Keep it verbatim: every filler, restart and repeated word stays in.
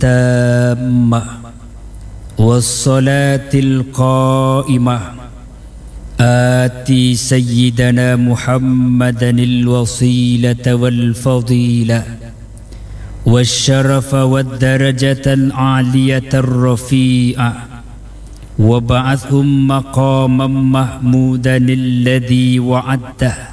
التامة والصلاة القائمة آتي سيدنا محمدا الوصيلة والفضيلة والشرف والدرجة العالية الرفيعة وابعثهم مقاما محمودا الذي وعده